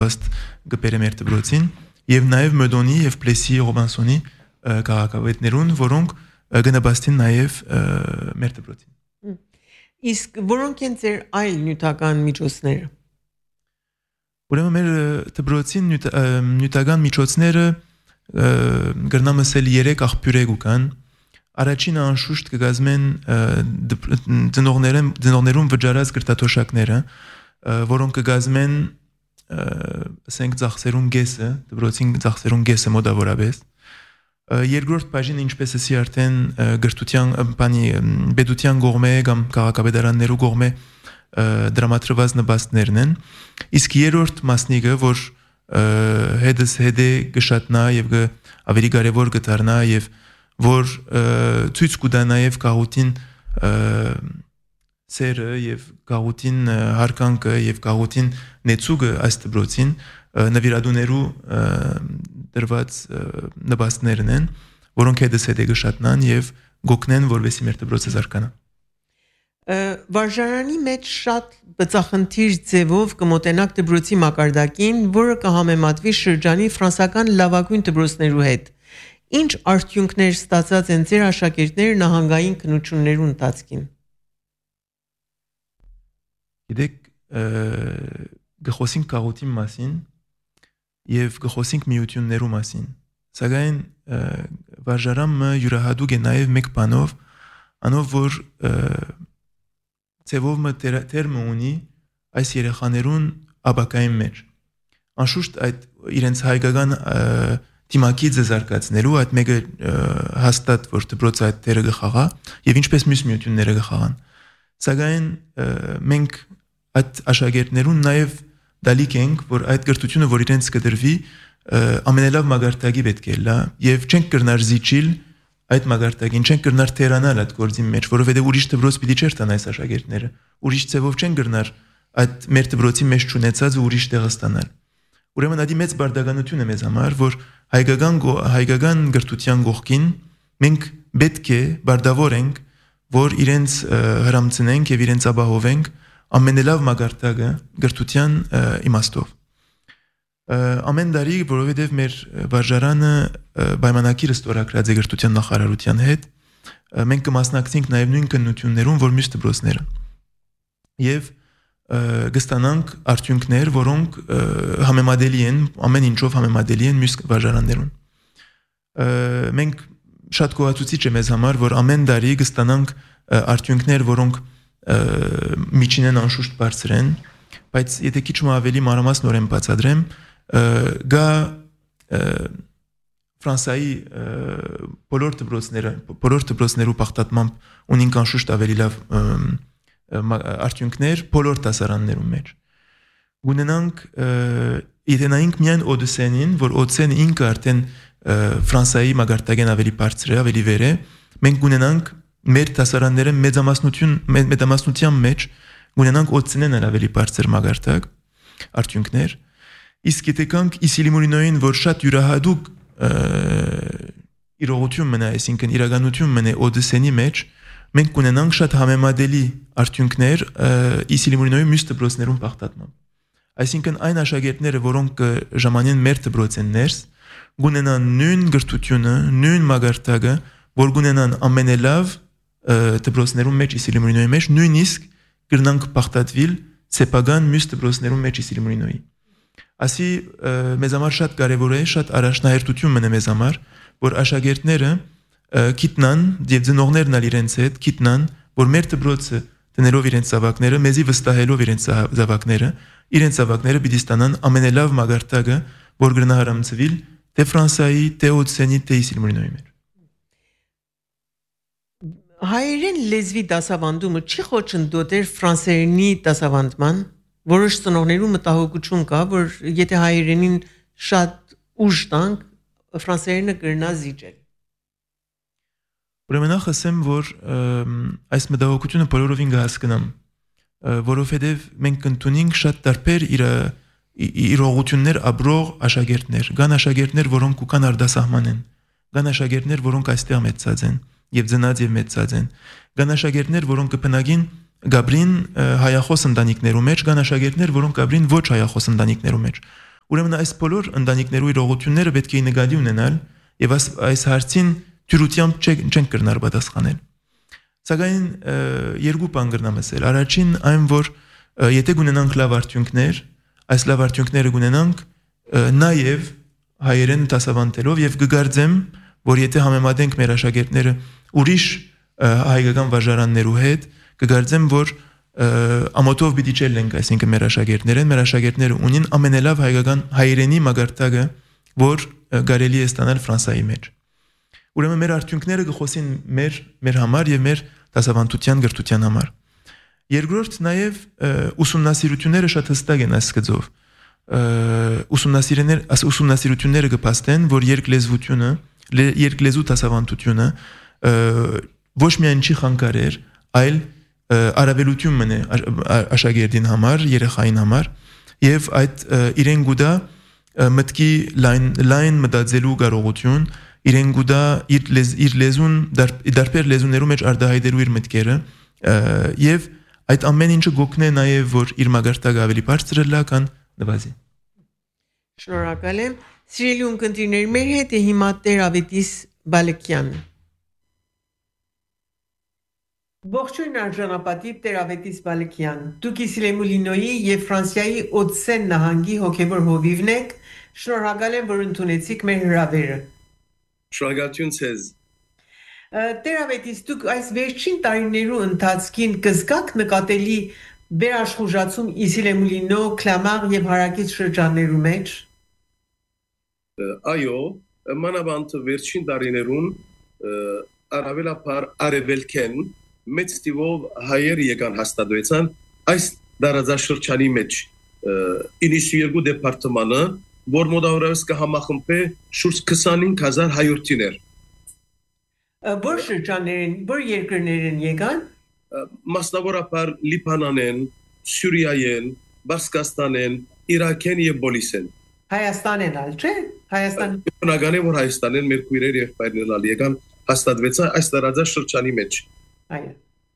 Ըստ գբերը մեր դպրոցին եւ նաեւ Մդոնի եւ Պլեսի Ռոբինսոնի քաղաքավետներուն, որոնք գնաբաստին նաեւ մեր դպրոցին։ Իսկ որոնք են ձեր այլ նյութական միջոցները։ Ուրեմն մեր դպրոցին նյութական միջոցները գրնամսել 3 աղբյուրեգու կան։ Առաջինը անշուշտ կգազմեն ծնողներում վճարած գրտաթոշակները, որոնք կգազմեն ասենք ծախսերուն գեսը, դպրոցին ծախսերուն գեսը մոտավորապես։ Երկրորդ բաժինը ինչպես էսի արդեն գրթության պետության կողմէ կամ քաղաքապետարաններու կողմէ դրամատրված նպաստներն են, իսկ երրորդ մասնիկը, որ հետս հետե գշատնա եւ ավելի կարեւոր գտարնա եւ որ ցույց կտա նաեւ գաղութին սերը եւ գաղութին հարկանքը եւ գաղութին նեցուգը այս դպրոցին նվիրատուներու դրված նպաստներն են, որոնք հետս հետե գշատնան եւ գոկնեն, որովհետեւ մեր դպրոցը զարգանա։ Վարժարանի մեջ շատ բծախնդիր ձևով կմոտենակ դպրոցի մակարդակին, որը կհամեմատվի շրջանի ֆրանսական լավագույն դպրոցներու հետ։ Ինչ արդյունքներ ստացած են ձեր աշակերտները նահանգային քննություններու ընթացքին։ Գիտեք, գխոսինք գաղութի մասին եւ գխոսինք միություններու մասին։ Սակայն վարժարանը յուրահատուկ է նաեւ մեկ բանով, անով որ ծևովը տերմը ունի այս երեխաներուն աբակային մեջ։ Անշուշտ այդ իրենց հայկական դիմակիցը զարգացնելու այդ մեկը հաստատ որ դպրոցը այդ տերը գխաղա եւ ինչպես մյուս միությունները գխաղան։ Սակայն մենք այդ աշակերտներուն նաեւ դալիք ենք, որ այդ գրթությունը, որ իրենց կդրվի, ամենալավ մագարտակի պետք է լա եւ չենք կրնար զիջիլ այդ մագարտակին, չենք կրնար թերանալ այդ գործի մեջ, որովհետեւ ուրիշ դպրոց պիտի չերտան այս աշակերտները։ Ուրիշ ծևով չեն կրնար այդ մեր դպրոցի մեջ չունեցած ու ուրիշ տեղ ստանալ։ Ուրեմն ադի մեծ բարդականություն է մեզ համար, որ հայկական գրթության գողքին մենք պետք է բարդավորենք, որ իրենց հրամցնենք եւ իրենց ապահովենք ամենալավ մագարտակը գրթության իմաստով։ Ամեն տարի, որովհետև մեր վարժարանը պայմանագիր ստորագրած է գրթության նախարարության հետ, մենք կմասնակցենք նաև նույն քննություններում, որ մյուս դպրոցները։ Եվ կստանանք արդյունքներ, որոնք համեմատելի են, ամեն ինչով համեմատելի են մյուս վարժարաններուն։ Մենք շատ գոհացուցիչ է մեզ համար, որ ամեն տարի կստանանք արդյունքներ, որոնք միջին են անշուշտ բարձր են, բայց եթե քիչ ավելի մանրամասնորեն բացատրեմ, գա Ֆրանսայի բոլոր դպրոցներու բախտատմամբ ունին անշուշտ ավելի լավ արդյունքներ բոլոր դասարաններում մեջ։ Գունենանք իդենայինք միայն Օդեսենին, որ Օդեսենը ինքը արդեն Ֆրանսայի մագարտակեն ավելի բարձր է, ավելի վեր է, մենք գունենանք մեր դասարանները մեծամասնության մեջ գունենանք Օդեսենեն ավելի բարձր մագարտակ արդյունքներ, իսկ եթե կանք Իսիլիմուրինոյին, որ շատ յուրահատուկ իրողություն մնա, այսինքն իրականություն մնա Օդեսենի մեջ, մենք կունենանք շատ համեմատելի արդյունքներ Իսիլիմուրինոյի մյուս դպրոցներում բախտատմամբ։ Այսինքն այն աշակերտները, որոնք ժամանեն մեր դպրոցեն ներս, գունենան նույն գրթությունը, նույն մագարտակը, որ գունենան ամենալավ դպրոցներում մեջ Իսիլիմուրինոյի մեջ, նույնիսկ կրնանք բախտատվիլ սեփական մյուս դպրոցներում մեջ Իսիլիմուրինոյի։ Ասի մեզ համար շատ կարևոր է, շատ առաջնահերթություն մնա մեզ համար, որ աշակերտները գիտնան եւ ծնողներն ալ իրենց հետ գիտնան, որ մեր դպրոցը դնելով իրենց զավակները, մեզի վստահելով իրենց զավակները պիտի ստանան ամենալավ մագարտակը, որ գրնա հարամցվիլ թե Ֆրանսայի, թե Օդեսենի, թե Իսիլիմուրինոյի մեջ։ Հայերեն լեզվի դասավանդումը չի խոչընդոտեր ֆրանսերենի դասավանդման, որոշ ծնողներու մտահոգություն կա, որ եթե հայերենին շատ ուժ տանք, ֆրանսերենը կրնա զիջել։ Ուրեմն ասեմ, որ այս մտահոգությունը բոլորովին կհասկանամ, որովհետև մենք ընդունենք շատ տարբեր իրողություններ ապրող աշակերտներ, կան աշակերտներ, որոնք կան արտասահման են, կան աշակերտներ, որոնք այստեղ մեծած են եւ ծնած եւ մեծած են, կան աշակերտներ, որոնք կփնագին գաբրին հայախոս ընտանիքներու մեջ, կան աշակերտներ, որոնք գաբրին ոչ հայախոս ընտանիքներու մեջ։ Ուրեմն այս բոլոր ընտանիքներու իրողությունները պետք է նկատի ունենալ եւ այս հարցին թյուրությամբ չենք կրնար պատասխանել։ Սակայն երկու բան կրնամ ասել։ Առաջին այն որ եթե գունենանք լավ արդյունքներ, այս լավ արդյունքները գունենանք նաեւ հայերեն դասավանդելով եւ կգարձեմ, որ եթե համեմատենք մեր աշակերտները ուրիշ հայկական վարժարաններու հետ, կգարձեմ, որ ամոթով պիտի չելենք, այսինքն մեր աշակերտները ունին ամենալավ հայկական հայերենի մագարտակը, որ կարելի է ստանալ Ֆրանսայի մեջ։ Ուրեմն մեր արդյունքները կխոսին մեր համար եւ մեր դասավանդության գրթության համար։ Երկրորդ նաեւ ուսումնասիրությունները շատ հստակ են այս գծով։ Ուսումնասիրությունները կփաստեն, որ երկլեզու դասավանդությունը ոչ միայն չի խանգարեր, այլ արավելություն մնե աշակերտին համար, երեխային համար եւ այդ իրեն գուտա մտքի լայն մտածելու կարողություն, իրեն գուտա իր լեզուն դարբեր լեզուներու մեջ արտահայտելու իր մտքերը եւ այդ ամեն ինչը գոքնե նաեւ որ իր մագարտակը ավելի բարձր լա կան նվազի։ Շնորհակալ եմ։ Սիրելի ունկնդիրներ, մեր հետ է հիմա Տեր Ավետիս Բալեկյան։ Ողջույն արժանապատիվ Տեր Ավետիս Բալեկյան, դուք Իսլեմուլինոյի եւ Ֆրանսիայի Օդսեն նահանգի հոգեվոր հովիվն եք, շնորհակալ եմ, որ ընդունեցիք մեր հրավերը։ Շնորհակալություն ձեզ։ Տեր Ավետիս, դուք այս վերջին տարիներու ընթացքին կզգաք նկատելի վերաշխուժացում Իսլեմուլինո, Կլամար եւ հարակից շրջաններու մեջ։ Այո, մանավանդ վերջին տարիներուն առավելաբար արևելքեն մեծ տիվով հայեր եկան հաստատվեցան այս դարաձաշրջանի մեջ 92 դեպարտամանը, որ մոտավորապես կհամախմբե շուրջ 25000 հայրենիներ։ Որ շրջաններն, որ երկրներն եկան։ Մասնավորապես Լիբանանեն, Սյուրիայեն, Բասկաստանեն, Իրաքեն եւ Բոլիսեն։ Հայաստանեն ալ, չէ՞։ Հայաստան։ Բնական է որ Հայաստանեն մեր քույրեր եւ պայրներն ալ եկան հաստատվեցան այս դարաձաշրջանի մեջ։ Այո։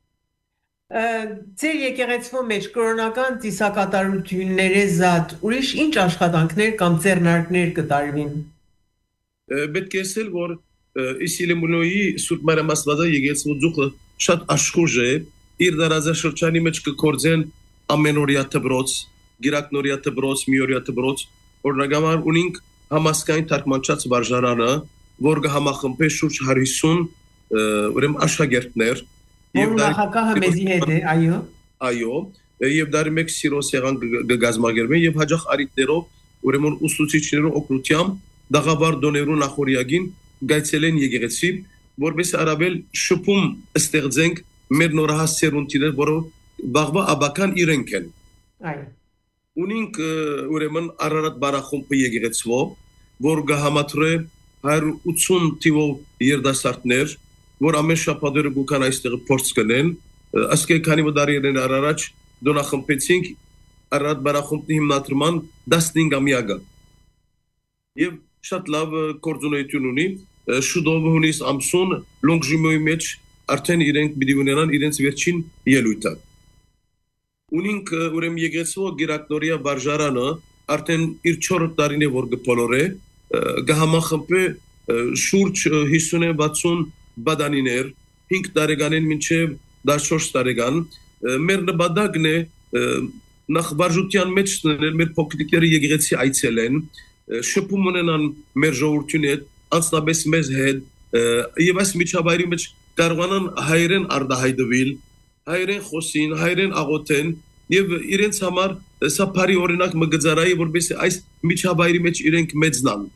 Ձեր եկեղեցու մեջ կրոնական ծիսակատարությունները զատ ուրիշ ինչ աշխատանքներ կամ ձեռնարկներ կտարվին։ Պետք է ասել, որ Իսլեմուլինոյի Սուրբ Մարիամաստվածա եկեղեցու ձուկը շատ աշխուժ է, իր դարաձաշրջանի մեջ կգործեն ամենօրյա դպրոց, գիրակնօրյա դպրոց, միօրյա դպրոց, օրինակ ունենք համասկային թարգմանչած վարժարանը, որ կհամախմբե շուրջ 150 ուրեմն աշակերտներ եւ նախագահը մեզի հետ է, այո։ Այո, եւ դարի մեկ սիրո սեղան կգազմագերվեն եւ հաջող արիտներով ուրեմն ուսուցիչներու օգնությամբ դաղավար դոներու նախորյակին գայցելեն եկեղեցի, որպես արաբել շփում ստեղծենք մեր նորահաս սերունդիներ, որով բաղվա աբական իրենք են։ Այո։ Ունենք ուրեմն Արարատ բարախումբը եկեղեցվո, որ կհամատրե 180 տիվով երդասարտներ, որ ամեն շաբաթը գուքան այստեղ փորձ կնեն, ասկե քանի վդարիերն առաջ դոնախմբեցինք Արարատ բարախումբի հիմնադրման 15-ամյակը։ Եվ շատ լավ կորձունեություն ունի, շուտով հունիս ամսուն Լոնգժիմոյի մեջ արդեն իրենք պիտի ունենան իրենց վերջին ելույթը։ Ունենք ուրեմն եկեղեցու գիրակնորիա վարժարանը արդեն իր 4 տարին է որ կփոլորե, կհամախմբե շուրջ 50-60 բադանիներ 5 տարեկանեն մինչև 14 տարեկան մեր նպատակն է նախ վարժության մեջ ստանել մեր փոքրիկները եկեղեցի այցելեն շփում ունենան մեր ժողովրդի հետ անձնապես մեզ հետ եւ այս միջավայրի մեջ կարողանան հայերեն արտահայտվել հայերեն խոսին հայերեն աղոթեն եւ իրենց համար սա բարի օրինակ մգծարայի որովհետեւ այս միջավայրի մեջ իրենք մեծնան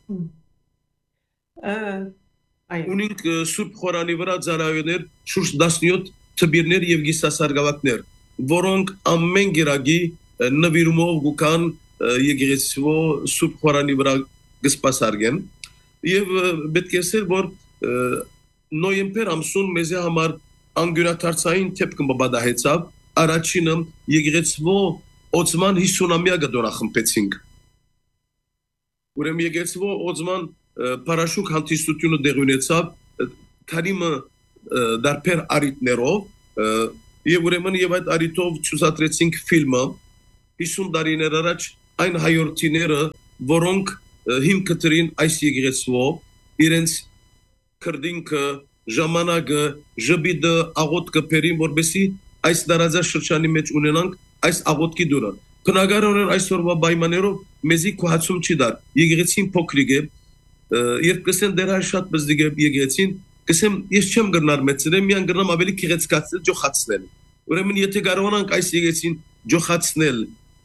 Ունենք Սուրբ Խորանի վրա ծառայողներ շուրջ 17 թբիրներ եւ գիսասարգավակներ, որոնք ամեն գիրագի նվիրումով գուքան եկեղեցու Սուրբ Խորանի վրա գսպասարգեն եւ պետք է ասել որ նոյեմբեր ամսուն մեզի համար անգյունաթարցային թեփք մբադահեցավ առաջինը եկեղեցու օծման 50-ամյակը դոնախմբեցինք Ուրեմն եկեղեցու օծման Պարաշուկ հանդիսությունը դեղ ունեցավ քանիմը դարբեր արիտներով եւ ուրեմն եւ այդ արիտով ցուցադրեցինք ֆիլմը 50 տարիներ առաջ այն հայրենիները, որոնք հիմքը դրին այս եկեղեցվով, իրենց քրդինքը, ժամանակը, ժբիդը, աղոթքը բերին, որպեսզի այս դարաձաշրջանի մեջ ունենանք այս աղոթքի դուրը։ Բնականորեն այսօրվա պայմաններով մեզի կոհացում չի դար։ Եկեղեցին փոքրիկ է, երբ կսեն դեռ շատ բզդիկ է եկեղեցին, կսեմ ես չեմ գրնար մեծրեմ, միան գրնամ ավելի քիղեցկացնել, ջոխացնել։ Ուրեմն եթե կարողանանք այս եկեղեցին ջոխացնել,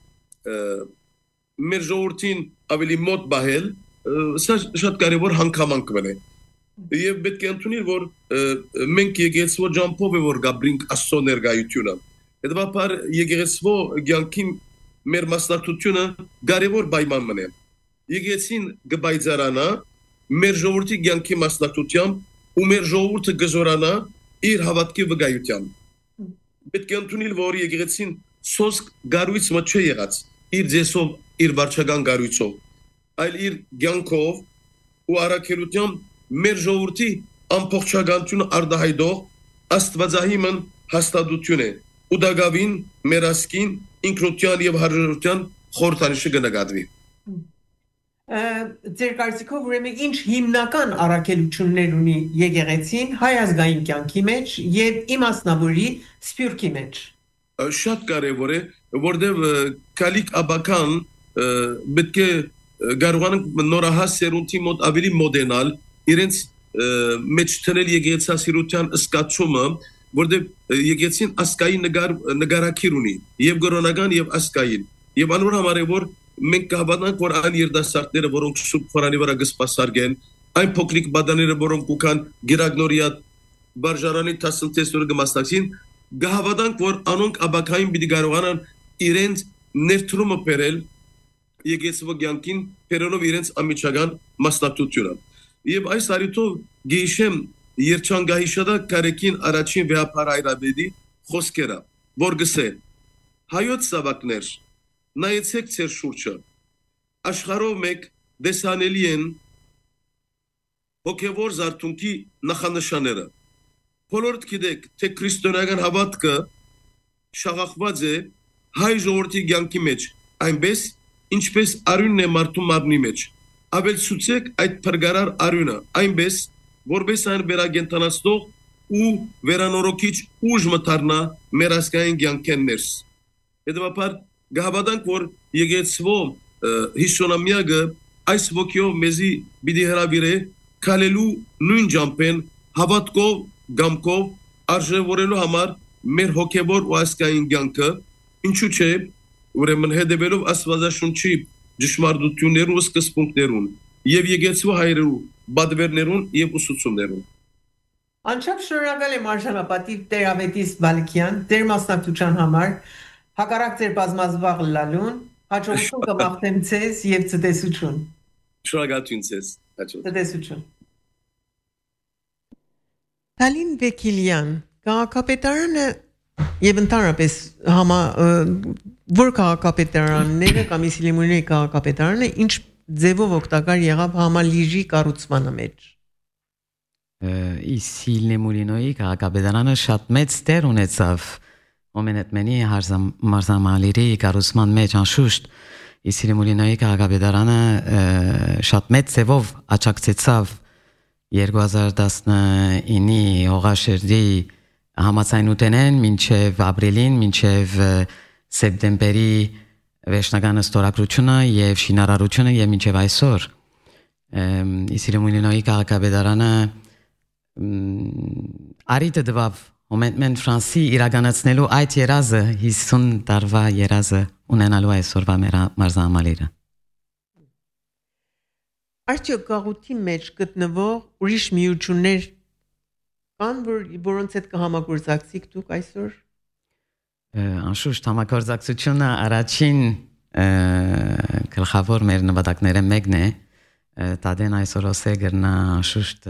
մեր ժողովրդին ավելի մոտ բահել, սա շատ կարևոր հանգամանք մնե։ Եվ պետք է ընդունել, որ մենք եկեղեցվո ջամփով է որ գաբրինք Աստծո ներկայությունը։ Հետևաբար եկեղեցվո կյանքի մեր մասնակցությունը կարևոր պայման մնե։ Եկեղեցին գբայձարանա մեր ժողովրդի կյանքի մասնակցությամբ ու մեր ժողովուրդը գզորանա իր հավատքի վկայությամբ։ Պետք է ընդունել, որ եկեղեցին սոսկ գարույց մը չէ եղած, իր ձեսով, իր վարչական գարույցով, այլ իր կյանքով ու առաքելությամբ մեր ժողովրդի ամբողջականությունը արտահայտող աստվածահիմն հաստատություն է ու դակավին մեր ասկին ինքնության եւ հարժանության խորհրդանիշը կնկատվի։ Ձեր կարծիքով ուրեմն ինչ հիմնական առաքելություններ ունի եկեղեցին հայ ազգային կյանքի մեջ եւ իմաստնավորի սփյուռքի մեջ։ Շատ կարևոր է, որտեղ քալիկ աբական պետք է կարողանանք նորահաս սերունդի մոտ ավելի մոդենալ իրենց մեջ տնել եկեղեցասիրության սկացումը, որտեղ եկեղեցին ասկային նկարակիր ունի, եւ գորոնական եւ ասկային։ Եվ անոր համար է որ մենք կհավատանք, որ այն երդասարտները, որոնք Սուրբ Խորանի վրա կսպասարկեն, այն փոքրիկ բադաները, որոնք ուքան գիրագնորիա բարժարանի տասնտեսորը կմասնակցին, կհավատանք, որ անոնք աբակային պիտի կարողանան իրենց ներդրումը բերել եկեղեցվո կյանքին, բերելով իրենց ամիջական մասնակցությունը։ Եվ այս արիթով գեիշեմ երջանկահիշադա կարեկին առաջին վեհապար այրաբեդի խոսքերը, որ գսե հայոց զավակներ, նայեցեք ձեր շուրջը, աշխարհով մեկ դեսանելի են հոգևոր զարթունքի նախանշանները։ Բոլորդ գիտեք, թե քրիստոնեական հավատքը շաղախված է հայ ժողովրդի կյանքի մեջ, այնպես ինչպես արյունն է մարդու մարմնի մեջ։ Ավելցուցեք այդ փրկարար արյունը, այնպես որպես այն վերագենտանացնող ու վերանորոգիչ ուժ մտառնա մեր ազգային կյանքեն ներս։ Հետևաբար գահավատանք, որ եկեղեցվո հիշոնամյակը այս ոգիով մեզի պիտի հրավիրե քալելու նույն ջամփեն հավատքով, գամքով արժևորելու համար մեր հոգևոր ու ազգային կյանքը, ինչու՞ չէ, ուրեմն հետևելով Աստվածաշունչի ճշմարտություններուն ու սկզբունքներուն եւ եկեղեցու հայրերու բադվերներուն եւ ուսուցումներուն։ Անչափ շնորհակալ եմ արժանապատիվ Տերավետիս Բալիկյան դեր մասնակցության համար, հակառակ ձեր բազմազբաղ լալուն, հաջողություն կմաղթեմ ձեզ եւ ցտեսություն։ Շնորհակալություն ձեզ, ցտեսություն։ Տալին Բեկիլյան, քաղաքապետարանը եւ ընդհանրապես որ քաղաքապետարանները կամ Իսիլիմոնի քաղաքապետարանը ինչ ձևով օգտակար եղավ համալիրի կառուցմանը մեջ։ Իսիլիմոնի քաղաքապետարանը շատ մեծ դեր ունեցավ Օմենետմենի մարզամալիրի կառուցման մեջ անշուշտ Իսիլիմոնի քաղաքապետարանը շատ մեծ ձևով աջակցեցավ 2019-ի հողաշրջի համացայնութենեն մինչև ապրիլին, մինչև սեպտեմբերի վերջնական ստորագրությունը եւ շինարարությունը եւ մինչև այսօր Իսիլիմոնի քաղաքապետարանը արիթ դվավ Օմենտմեն Ֆրանսի իրականացնելու այդ երազը 50 տարվա երազը ունենալու այսօրվա մեր մարզամալիրը։ Արդյոք գաղութի մեջ գտնվող ուրիշ միություններ կան, որոնց հետ կհամագործակցիք դուք այսօր։ Անշուշտ համագործակցությունը առաջին գլխավոր մեր նպատակները մեկն է, տադեն այսօր ոսե գրնա անշուշտ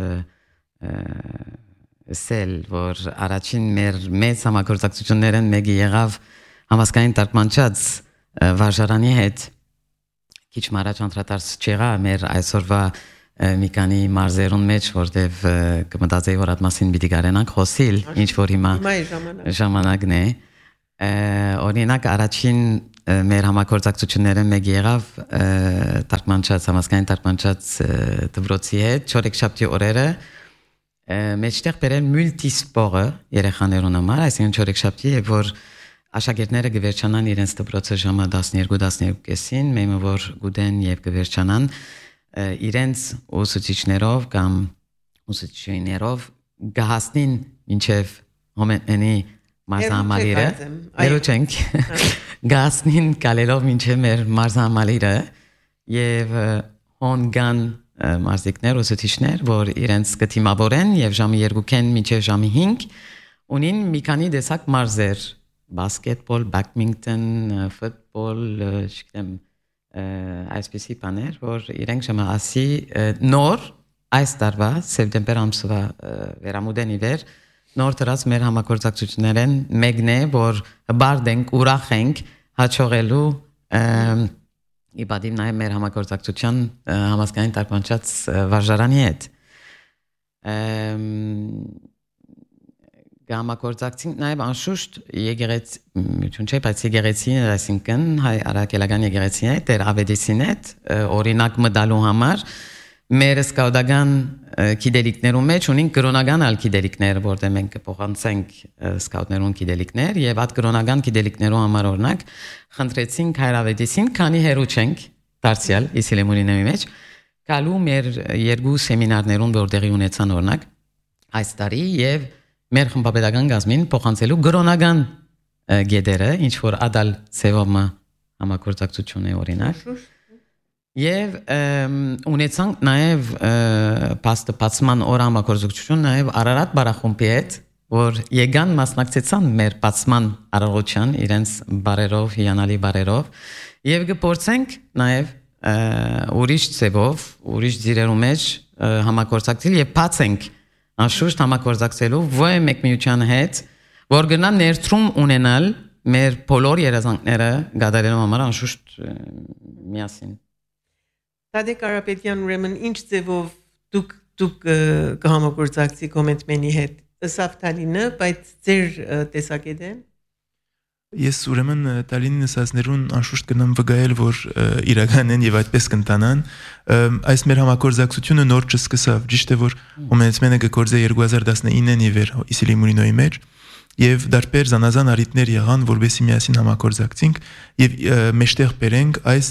սել, որ առաջին մեր մեծ համագործակցություններն մեկը եղավ համասկային տարկմանչած վարժարանի հետ, քիչ առաջ անդրադարձ չեղա մեր այսօրվա մի քանի մարզերուն մեջ, որտեվ կմտածեի, որ այդ մասին պիտի կարենանք խոսիլ, ինչ որ հիմա ժամանակն է։ Օրինակ առաջին մեր համագործակցությունները մեկ եղավ տարկմանչած համասկային տարկմանչած դպրոցի հետ չորեքշաբթի օրերը մեջտեղ բերել մուլտիսպորը երեխաներուն համար, այսինքն չորեքշաբթի եւ որ աշակերտները գվերջանան իրենց դպրոցը ժամը 12:30-ին, մեմը որ գուդեն եւ գվերջանան իրենց ուսուցիչներով կամ ուսուցիչներով գահասնին մինչեւ հոմենի մարզամալիրը երոչենք գասնին կալելով մինչև մեր մարզամալիրը եւ հոնգան մարզիկներ ուսուցիչներ որ իրենց կթիմավորեն եւ ժամը 2-ին մինչև ժամը 5 ունին մի քանի տեսակ մարզեր բասկետբոլ, բադմինտոն, ֆուտբոլ, չգիտեմ այսպիսի բաներ որ իրենք ժամը ասի նոր այս տարվա սեպտեմբեր ամսվա վերամուդենի վեր նոր դրած մեր համագործակցություններն մեկն է որ բարդենք ուրախ ենք հաջողելու իբադիմ նաև մեր համագործակցության համասկային տարկմանչած վարժարանի հետ համագործակցին նաև անշուշտ եկեղեցի չէ բայց եկեղեցին այսինքն հայ արաքելական եկեղեցին է դեր ավետիսին հետ օրինակ մտալու համար մեր սկաուտական գիտելիքներու մեջ ունին կրոնական ալ գիտելիքներ, որտեղ մենք կփոխանցենք սկաուտներուն գիտելիքներ եւ այդ կրոնական գիտելիքներու համար օրինակ խնդրեցինք հայրավետիսին, քանի հերու չենք դարձյալ իսլամունինի մեջ, գալու մեր երկու սեմինարներուն որտեղի ունեցան օրինակ այս տարի եւ մեր խմբապետական գազմին փոխանցելու կրոնական գեդերը, ինչ որ ադալ ծևոմը համագործակցություն է օրինակ Եվ ունեցանք նաև պաստպացման օր համագործակցություն նաև Արարատ բարախումբի հետ, որ եկան մասնակցեցան մեր պացման արարողության իրենց բարերով, հիանալի բարերով եւ կփորձենք նաև ուրիշ ծևով, ուրիշ ձիրերու մեջ համագործակցել եւ բացենք անշուշտ համագործակցելու ոչ մեկ միության հետ, որ գնա ներդրում ունենալ մեր բոլոր երազանքները գադարելու համար անշուշտ միասին Տադե Կարապետյան ուրեմն ինչ ձևով դուք կհամագործակցի կոմենտմենի հետ ըսավ Տալինը, բայց ձեր տեսակետը Ես ուրեմն Տալինի նսածներուն անշուշտ կնամ վգայել, որ իրականեն եւ այդպես կընտանան այս մեր համագործակցությունը նոր չսկսավ, ճիշտ է որ օմենեցմենը կգործե 2019-ին ի վեր Իսիլիմունինոյի մեջ եւ դարբեր զանազան արիտներ եղան, որովհետեւ միասին համագործակցենք եւ մեջտեղ բերենք այս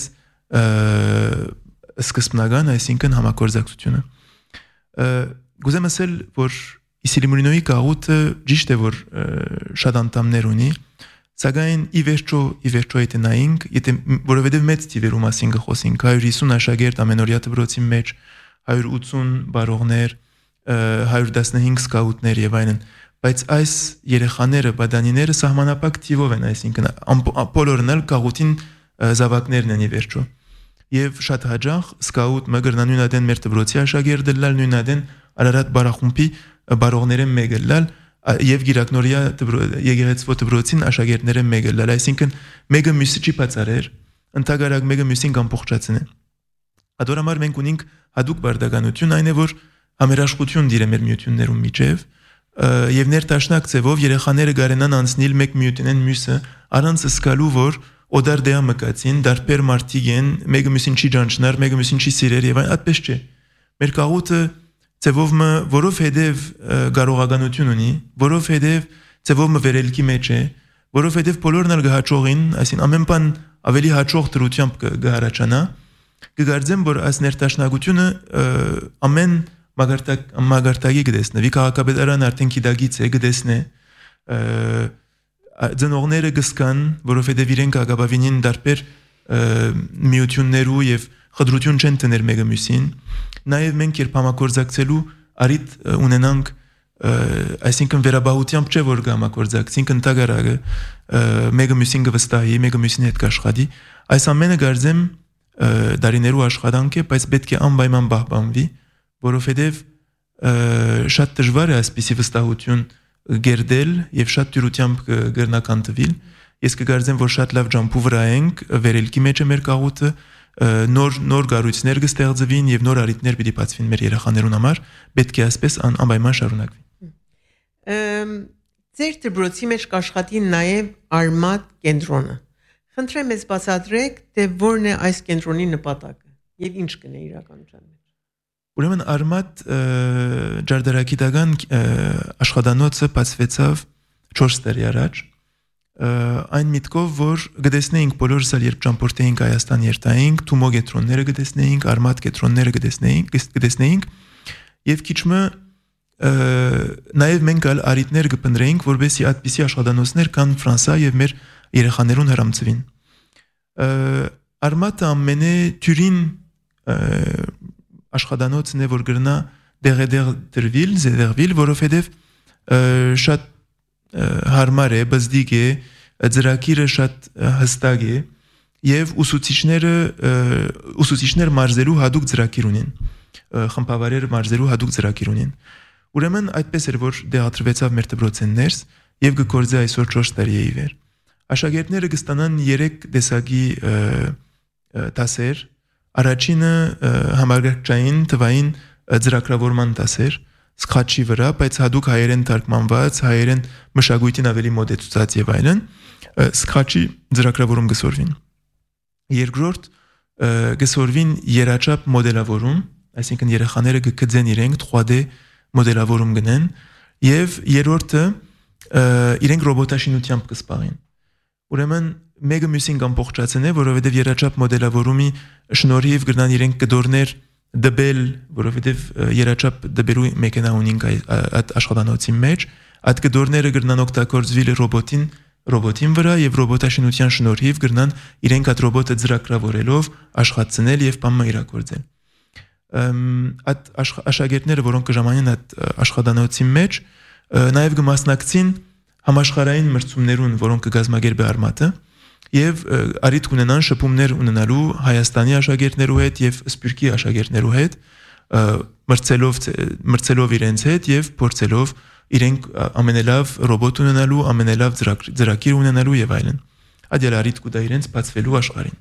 սկզբնական, այսինքն համագործակցությունը։ Գուզեմ ասել, որ Իսիլիմունինոյի գաղութը ճիշտ է, որ շատ անդամներ ունի, սակայն ի վերջո եթե նայենք, եթե որովհետև մեծ թիվերու մասին կխոսենք, 150 աշակերտ ամենօրյա դպրոցի մեջ, 180 բարողներ, 115 սկաուտներ եւ այլն, բայց այս երեխաները, բադանիները սահմանապակ թիվով են, այսինքն բոլորն էլ գաղութին զավակներն են ի վերջո։ Եվ շատ հաջող սկաուտ մգրնա նույնադեն մեր դպրոցի աշակերտը լալ նույնադեն Արարատ բարախումբի բարողներեն մեկը լալ եւ գիրակնորիա եկեղեցվո դպրոցին աշակերտներեն մեկը լալ այսինքն մեկը մյուսի չի բացարեր ընդհանրակ մեկը մյուսին կամփոխացնե Ադոր համար մենք ունենք հadoop բարդականություն այն է որ համերաշխություն դիրե մեր միություններում միջև եւ ներդաշնակ ձևով երեխաները գարենան անցնել մեկ միությունեն մյուսը առանց սկալու որ Օդար դեա մկացին, դարբեր մարդիկ են, մեկը մյուսին չի ճանչնար, մեկը մյուսին չի սիրեր եւ այդպես չէ։ Մեր գաղութը ծևով մը որովհետեւ կարողականություն ունի, որովհետեւ ծևով մը վերելքի մեջ է, որովհետեւ բոլորն ալ գահաճողին, այսին ամեն բան ավելի հաճող դրությամբ կհարաճանա, կգարձեմ որ այս ներդաշնակությունը ամեն մագարտակի կդեսնվի, քաղաքապետարան արդեն գիտագից է կդեսնե Ձնողները գսկան, որովհետև իրենք ագաբավինին դարբեր միություններու եւ խդրություն չեն տներ մեկը մյուսին, նաեւ մենք երբ համագործակցելու արիտ ունենանք, այսինքն վերաբահությամբ չէ որ համագործակցենք ընդհանրակը մեկը մյուսին կվստահի, մեկը մյուսին հետ կաշխատի, այս ամենը գարձեմ դարիներու աշխատանք է, բայց պետք է անպայման պահպանվի, որովհետև շատ դժվար է այսպիսի վստահություն գերդել եւ շատ դյուրությամբ գրնական տվիլ ես կգարձեմ որ շատ լավ ջամփու վրա ենք վերելքի մեջ է մեր գաղութը նոր գառույցներ կստեղծվին եւ նոր արիտներ պիտի բացվին մեր երեխաներուն համար պետք է այսպես անպայման շարունակվի Ձեր դպրոցի մեջ կաշխատի նաեւ Արմատ կենտրոնը Խնդրեմ ես բացատրեք, թե որն է այս կենտրոնի նպատակը եւ ինչ կնե իրականության մեջ։ Ուրեմն Արմատ ջարդարակիտական աշխատանոցը բացվեցավ 4 տարի առաջ այն միտքով, որ գտեսնեինք բոլորս էլ երբ ճամփորդեինք Հայաստան երթայինք, Թումո կենտրոնները գտեսնեինք, Արմատ կենտրոնները գտեսնեինք եւ քիչմը նաեւ մենք ալ արիտներ կփնտրեինք, որովհետեւ այդպիսի աշխատանոցներ կան Ֆրանսա եւ մեր երեխաներուն հրամցվին։ Արմատը ամենե թյուրին աշխատանոցն է, որ գրնա դեղդրվիլ, զեդերվիլ, որովհետեւ շատ հարմար է, բզդիկ է, ծրագիրը շատ հստակ է եւ ուսուցիչներ մարզելու հadoop ծրագիր ունեն, խմբավարեր մարզելու հadoop ծրագիր ունեն։ Ուրեմն այդպես էր, որ դեղադրվեցավ մեր դպրոցեն ներս եւ գործի այսօր 4 տարի է իվեր։ Աշակերտները կստանան 3 տեսակի դասեր, առաջինը համագործակցային թվային ծրագրավորման դասեր, սխաչի վրա, բայց հadoop հայերեն թարգմանված, հայերեն մշակույթին ավելի մոտեցած եւ այլն, սխաչի ծրագրավորում գսորվին։ Երկրորդ գսորվին երաչափ մոդելավորում, այսինքն երեխաները կգծեն իրենք 3D մոդելավորում գնեն եւ երրորդը իրենք ռոբոտաշինությամբ կսպաղեն։ Ուրեմն մեկը մյուսին ամբողջացնե, որովհետեւ երաչափ մոդելավորումի շնորհիվ գրնան իրենք կդորներ դբել, որովհետեւ երաչափ դբելու մեքենա ունենք այդ աշխատանոցի մեջ, այդ կդորները գրնան օգտագործվել ռոբոտին վրա եւ ռոբոտաշինության շնորհիվ գրնան իրենք այդ ռոբոտը ծրագրավորելով աշխատացնել եւ բամը իրագործել։ Այդ աշակերտները, որոնք կժամանեն այդ աշխատանոցի մեջ, նաեւ կմասնակցին համաշխարհային մրցումներուն, որոնք կգազմագերբի Արմատը եւ արիտ կունենան շփումներ ունենալու Հայաստանի աշակերտներու հետ եւ Սփյուռքի աշակերտներու հետ, մրցելով իրենց հետ եւ փորձելով իրենք ամենալավ ռոբոտ ունենալու, ամենալավ ծրագիր ունենալու եւ այլն։ Ադիալ արիտ կուտա իրենց բացվելու աշխարհին։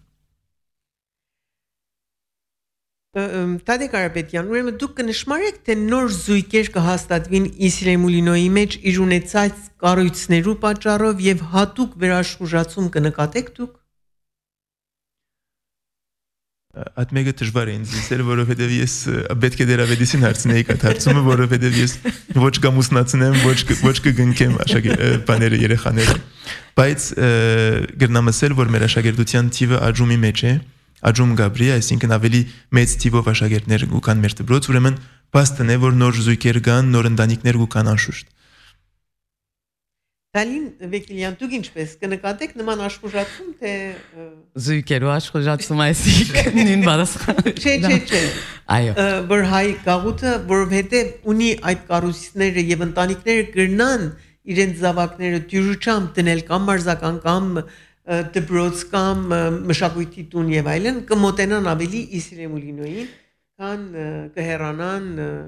Տադե Կարապետյան, ուրեմն դուք կնշմարեք, թե նոր զույգեր կհաստատվին Իսրեմուլինոյի մեջ իր ունեցած կառույցներու պատճառով եւ հատուկ վերաշխուժացում կնկատեք դուք։ Այդ մեկը դժվար է ինձ ասել, որովհետեւ ես պետք է դերավետիսին հարցնեի այդ հարցումը, որովհետեւ ես ոչ կամուսնացնեմ, ոչ կգնքեմ բաները երեխաները։ Բայց գրնամ ասել, որ մեր աշակերտության թիվը աճումի մեջ է, աճում գաբրի, այսինքն ավելի մեծ թիվով աշակերտներ կան մեր դպրոց, ուրեմն բաստն է, որ նոր զույգեր կան, նոր ընտանիքներ կան անշուշտ։ Տալին Վեկիլյան, դուք ինչպես կնկատեք նման աշխուժացում, թե զույգերու աշխուժացում այսինքն նույն բարձր։ Չէ։ Այո։ Որ հայ գաղութը, որովհետև ունի այդ կառույցները եւ ընտանիքները կրնան իրենց զավակները դյուրուչամ դնել կամ մարզական կամ դպրոց կամ մշակույթի տուն եւ այլն, կմոտենան ավելի Իսրեմուլինոյին, քան կհեռանան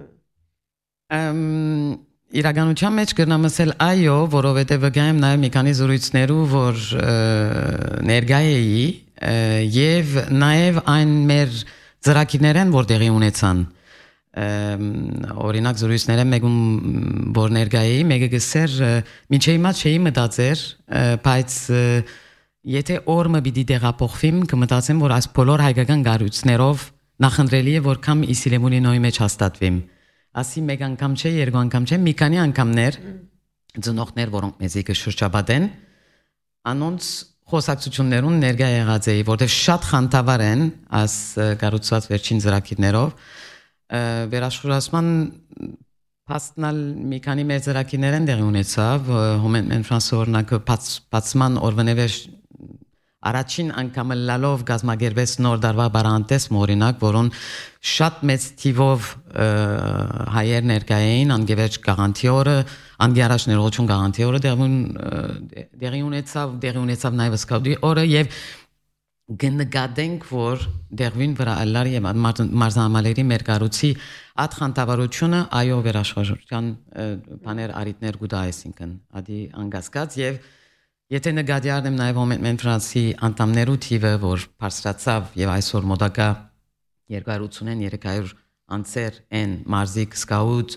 իրականության մեջ կրնամ ասել այո, որովհետև վգայեմ նաև մի քանի զրույցներու, որ ներկա էի եւ նաև այն մեր ծրագիրներն, որ տեղի ունեցան։ Օրինակ զրույցները մեկում որ ներկա էի, մեկը գսեր մինչև հիմա չէի մտածեր, բայց եթե օրը պիտի տեղափոխվեմ, կմտածեմ, որ այս բոլոր հայկական կառույցներով նախընտրելի է, որ կամ Իսրեմուլինոյի մեջ հաստատվեմ։ Ասի մեկ անգամ չէ, երկու անգամ չէ, մի քանի անգամներ ծնողներ, որոնք մեզի կշրջապատեն, անոնց խոսակցություններուն ներկա եղած էի, որտեղ շատ խանդավառ են այս կառուցված վերջին ծրագիրներով, վերաշխուժացման փաստնալ մի քանի մեր ծրագիրներ են տեղի ունեցավ, հոմեն Ֆրանսա օրինակը բացման օրվանևեջ առաջին անգամ լալով գազմագերբեց նոր դարվա բարանտես օրինակ, որոն շատ մեծ թիվով հայեր ներկա էին, անգևեջ գաղանթի օրը, անգի առաջ ներողություն գաղանթի օրը դեղի ունեցավ նաև սկաուտի օրը եւ գնկադենք, որ դեղվին վրա ալար եւ մարզամալերի մեր կառույցի այդ խանդավառությունը այո վերաշխուժության բաներ արիտներ գուտա այսինքն ադի անգասկած եւ եթե նկատի առնեմ նաև Հոմեն Ֆրանսի անդամներու թիվը, որ բարձրացավ եւ այսօր մոտակա 280-300 անձեր են մարզիկ սկաուտ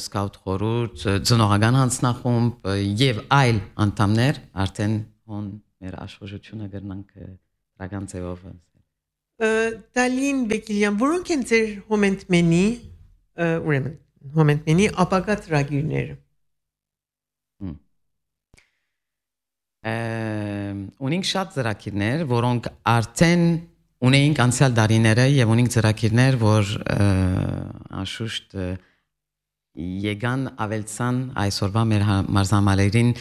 խորհուրդ, ծնողական հանձնախումբ եւ այլ անդամներ արդեն հոն մեր աշխուժությունը գրնանք դրական ձևով Տալին Բեկիլյան, որոնք են ձեր հոմենտմենի, ուրեմն, հոմենտմենի ապագա ծրագիրները։ Ունենք շատ ծրագիրներ, որոնք արդեն ունեինք անցյալ տարիները եւ ունենք ծրագիրներ, որ անշուշտ եկան ավելցան այսօրվա մեր մարզամալերին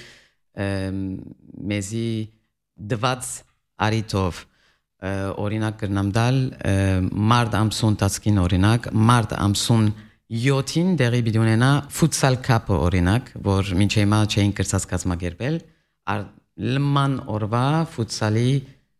մեզի դված արիտով օրինակ կրնամ դալ մարտ ամսուն տասկին օրինակ մարտ ամսուն 7-ին դեղի պիտի ունենա ֆուտսալ կապը օրինակ որ մինչ հիմա չէին կրծած կազմակերպել լման օրվա ֆուտսալի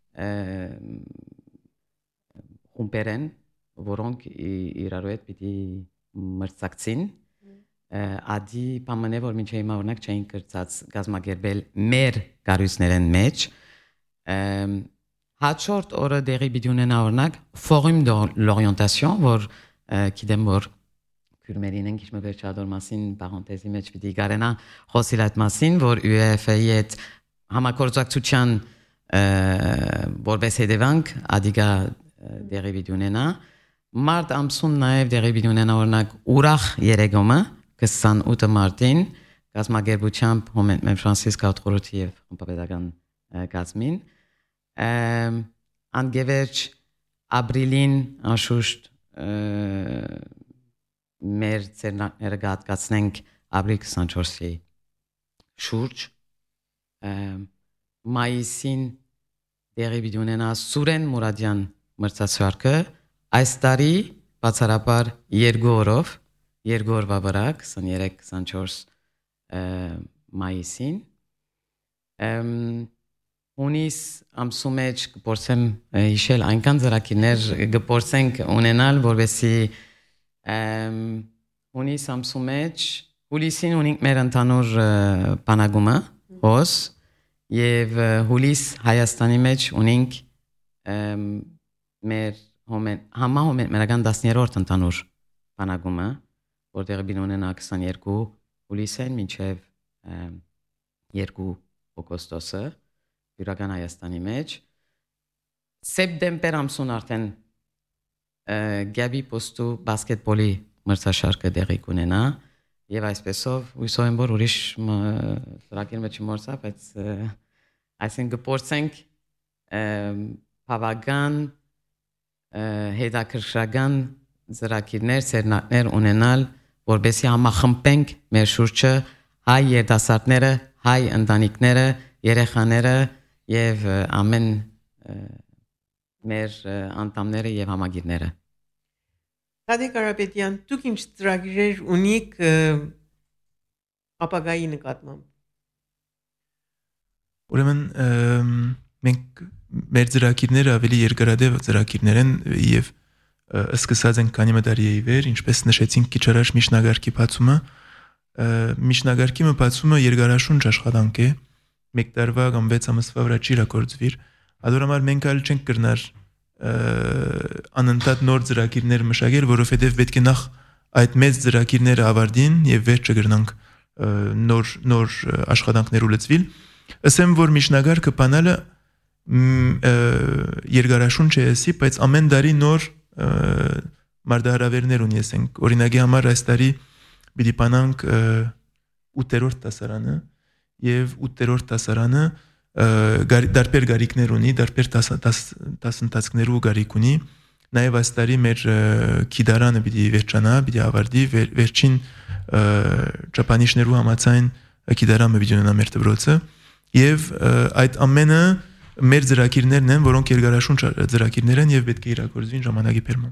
խումբերեն որոնք իրարու հետ պիտի մրցակցին ադի պամենե որ մինչ հիմա օրինակ չէին կրծած կազմակերպել մեր կառույցներեն մեջ հաջորդ օրը դեղի պիտի ունենա օրինակ ֆորում de l'orientation որ գիտեմ որ քուրմերին քիչ վերջադոր մասին պարենտեզի մեջ պիտի գարենա խոսիլ այդ մասին որ UEFA-ի հետ համագործակցության որպես հետևանք ադիգա դեղի պիտի ունենա մարտ ամսուն նաև դեղի պիտի ունենա օրինակ ուրախ երեգոմը 28 մարտին կազմակերպությամբ մեր Ֆրանսիսկ Աուտխորոթի եւ Համապետական կազմին անգևերջ ապրիլին անշուշտ մեր ծերնակները գատկացնենք ապրիլ 24-ի շուրջ մայիսին դեղի պիտի ունենա Սուրեն Մուրադյան մրցաշարքը այս տարի բացառաբար երկու օրվա վրա 23-24 մայիսին Ունիս ամսու մեջ կփորձեմ հիշել այնքան ծրագիրներ կփորձենք ունենալ որովհետեւ ունիս ամսու մեջ հուլիսին ունենք մեր ընդհանուր բանակումը հոս եւ հուլիս Հայաստանի մեջ ունենք մեր համահոմենտական 10-րդ ընդհանուր բանակումը որտեղ բին ունենա 22 հուլիսեն մինչեւ 2 օգոստոսը Յուրական Հայաստանի մեջ սեպտեմբեր ամսուն արդեն Գաբի պոստու բասկետբոլի մրցաշարքը դեղի կունենա եւ այսպեսով հույսով եմ որ ուրիշ ծրագիր մեջ չմորցա բայց այսինքն կփորձենք բավական հետաքրքրական ծրագիրներ ծերնակներ ունենալ որովհետեւ համախմբենք մեր շուրջը հայ երիտասարդները հայ ընտանիքները երեխաները եւ ամեն մեր անդամները եւ համագիրները Տադիկ Կարապետյան դուք ինչ ծրագիրներ ունիք ապագայի նկատմամբ Ուրեմն մենք մեր ծրագիրները ավելի երկարատև ծրագիրներ են եւ սկսած են քանի տարի ի վեր ինչպես նշեցինք քիչ առաջ միջնագարկի բացումը միջնագարկի բացումը երկարաշունչ աշխատանք է մեկ տարվա կամ 6 ամսվա վրա չի իրագործվիր Ադորամար մենք այլ չենք կրնար անընդհատ նոր ծրագիրներ մշակել, որովհետև պետք է նախ այդ մեծ ծրագիրները ավարտին եւ վերջը կրնանք նոր աշխատանքներու լծվիլ։ Ասեմ որ միջնագարկը բանալը երկարաշունչ է էսի, բայց ամեն տարի նոր մարտահրավերներ ունի ասենք։ Օրինակի համար այս տարի պիտի բանանք 8-րդ դասարանը եւ 8-րդ դասարանը դարբեր գարիկներ ունի, դարբեր դասընթացներու գարիկ ունի, նաև այս տարի մեր քիդարանը պիտի վերջանա, պիտի ավարտի, վերջին ճապանիշներու համաձայն քիդարանը պիտի ունենա մեր դպրոցը, եւ այդ ամենը մեր ծրագիրներն են, որոնք երկարաշունչ ծրագիրներ են եւ պետք է իրագործվին ժամանակի բերմամբ։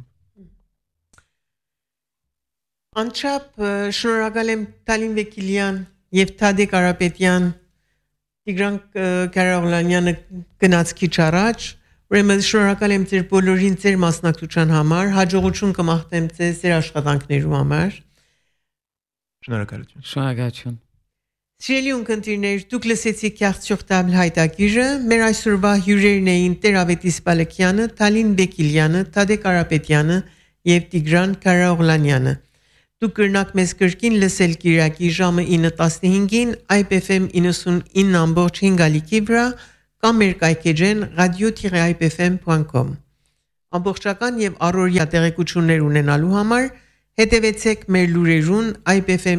Անչափ շնորհակալ եմ Տալին Բեկիլյան եւ Թադիկ Կարապետյան Տիգրան Կարաղլանյանը գնաց քիչ առաջ, ուրեմն շնորհակալ եմ ձեր բոլորին ձեր մասնակցության համար, հաջողություն կմաղթեմ ձեր աշխատանքներու համար։ Շնորհակալություն։ Շնորհակալություն։ Սիրելի ունկնդիրներ, դուք լսեցիք Քյախցյող տաբլ հայտագիրը, մեր այսօրվա հյուրերն էին Տեր-Ավետիս Բալակյանը, Տալին Բեկիլյանը, Թադիկ Կարապետյանը եւ Տիգրան Կարաղլանյանը։ Դուք կրնակ մեզ կրկին լսել Կիրակի ժամը 9:15-ին IPFM 99.5 վրա կամ մեր կայքեջեն radio-ipfm.com Ամբողջական եւ առօրյա տեղեկություններ ունենալու համար հետևեցեք մեր լուրերուն IPFM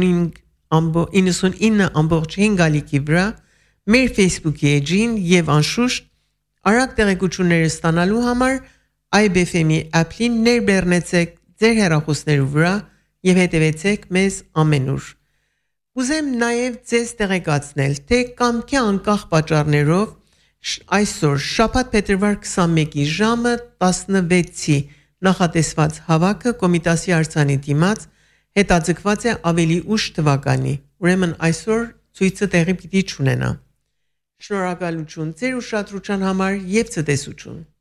99.5 ալիքի վրա, մեր Facebook-ի էջին եւ անշուշտ արագ տեղեկությունները ստանալու համար IBFM-ի app-ին ներբեռնեցեք ձեր հեռախոսներու վրա եւ հետևեցեք մեզ ամենուր։ Ուզեմ նաեւ ձեզ տեղեկացնել, թե կամքի անկախ պատճառներով այսօր շաբաթ փետրվար 21-ի ժամը 16-ի նախատեսված հավաքը Կոմիտասի արձանի դիմաց հետաձգված է ավելի ուշ թվականի, ուրեմն այսօր ցույցը տեղի պիտի չունենա։ Շնորհակալություն ձեր ուշադրության համար եւ ցտեսություն։